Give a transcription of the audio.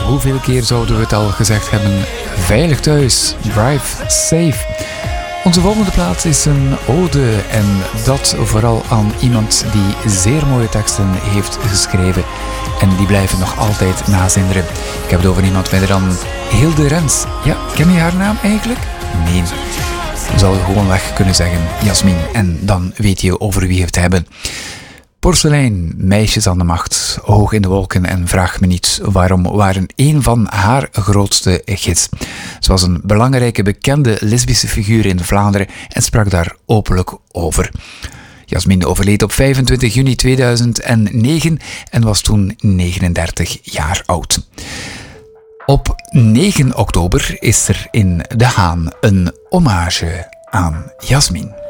hoeveel keer zouden we het al gezegd hebben? Veilig thuis, drive safe. Onze volgende plaats is een ode en dat vooral aan iemand die zeer mooie teksten heeft geschreven en die blijven nog altijd nazinderen. Ik heb het over iemand verder dan Hilde Rens. Ja, ken je haar naam eigenlijk? Nee. Je zou gewoonweg kunnen zeggen Jasmin en dan weet je over wie we het hebben. Porselein, Meisjes aan de macht, Hoog in de wolken en Vraag me niet waarom waren een van haar grootste hits. Ze was een belangrijke bekende lesbische figuur in Vlaanderen en sprak daar openlijk over. Jasmin overleed op 25 juni 2009 en was toen 39 jaar oud. Op 9 oktober is er in De Haan een hommage aan Jasmin.